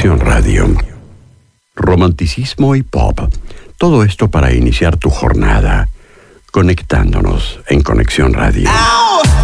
Conexión Radio. Romanticismo y pop. Todo esto para iniciar tu jornada, conectándonos en Conexión Radio.